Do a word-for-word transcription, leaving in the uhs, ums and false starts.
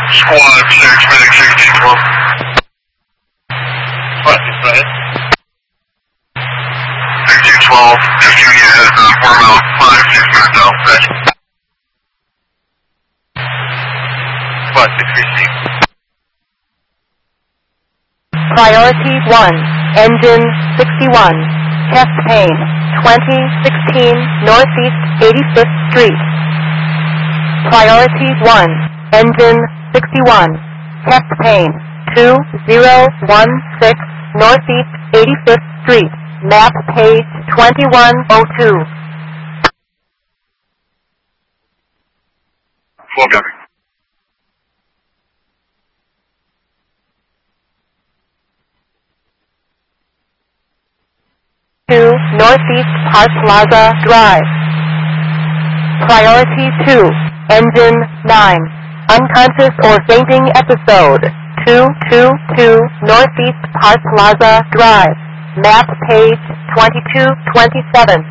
Squad six, medic sixteen twelve. Squad six, go ahead. sixteen twelve, fifteen unit, uh, four mile, five, six minutes out, ready. Squad six, receive. Priority one, engine sixty-one, chest pain, twenty sixteen Northeast eighty-fifth Street. Priority one, engine sixty-one, chest pain, two zero one six Northeast eighty-fifth Street, map page twenty-one oh two. Full copy. two Northeast Park Plaza Drive. Priority two, engine nine, unconscious or fainting episode, two two two Northeast Park Plaza Drive, map page twenty-two twenty-seven.